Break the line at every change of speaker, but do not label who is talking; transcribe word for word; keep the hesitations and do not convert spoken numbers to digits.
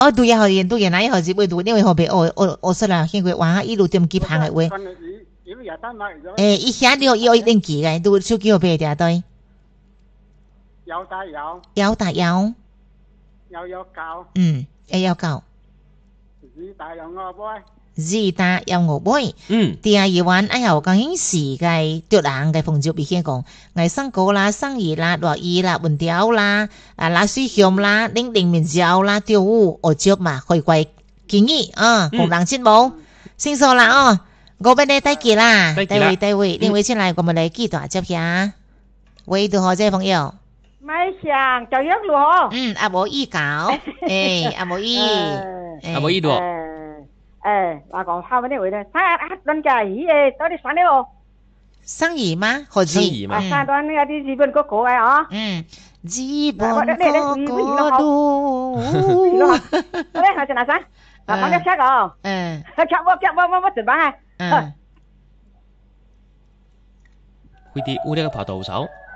哦，对呀，好严，对呀，哪有好是为读，因为后边我我我说了，现在往一路点几行的话，诶，一下就要一定记嘅，都手机后边条对，
有打有，
有打有，
有有教，
嗯，也有夠。
字打有我杯，
字打有我杯，
嗯，
第二夜晚哎後講時嘅對人嘅風俗別先講，藝生果啦、生意啦、落意啦、文條啦、啊拉水香啦、零零面椒啦、釣烏、澳洲嘛，回歸建議啊，共人節目，先數啦哦，我俾你低記啦，低位低位，另位先嚟我們嚟記大接下，喂，同學仔朋友。
咪想就約咯，
嗯，阿無意搞，誒，阿無意，
阿無意度，
誒，話講下邊呢位咧，睇下啊，輪架咦誒，到底生呢個
生意嗎？何止？
生意嘛，
啊，生到呢有啲日本嗰個嘅啊，
嗯，日本嗰個路，
咧係先哪生？啊，講一隻哦，
嗯，
夾我夾我我我做乜？
嗯，
會啲烏呢個拍到手。